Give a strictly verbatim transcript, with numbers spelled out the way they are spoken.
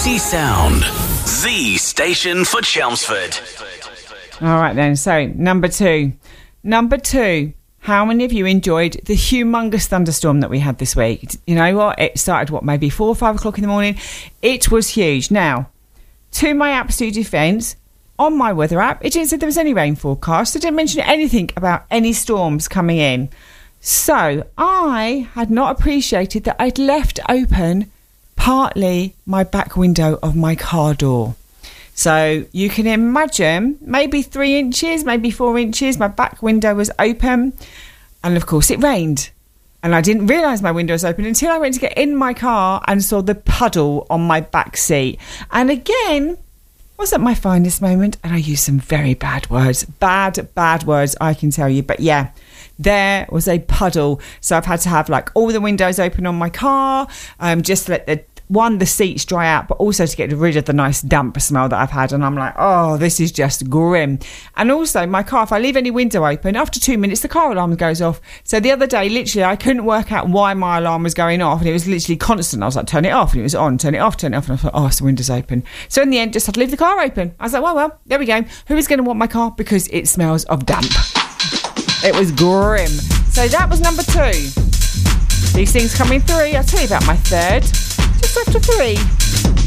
City Sound, the station for Chelmsford. All right then, so number two. Number two, how many of you enjoyed the humongous thunderstorm that we had this week? You know what? It started, what, maybe four or five o'clock in the morning? It was huge. Now, to my absolute defence, on my weather app, it didn't say there was any rain forecast. It didn't mention anything about any storms coming in. So I had not appreciated that I'd left open partly my back window of my car door. So you can imagine maybe three inches, maybe four inches. My back window was open. And of course it rained. And I didn't realise my window was open until I went to get in my car and saw the puddle on my back seat. And again, wasn't my finest moment. And I used some very bad words. Bad, bad words, I can tell you. But yeah, there was a puddle. So I've had to have like all the windows open on my car, um, just to let the one, the seats dry out, but also to get rid of the nice damp smell that I've had. And I'm like, oh, this is just grim. And also my car, if I leave any window open, after two minutes, the car alarm goes off. So the other day, literally, I couldn't work out why my alarm was going off. And it was literally constant. I was like, turn it off. And it was on, turn it off, turn it off. And I thought, oh, it's the window's open. So in the end, just had to leave the car open. I was like, well, well, there we go. Who is going to want my car? Because it smells of damp. It was grim. So that was number two. These things come in three. I'll tell you about my third just after three.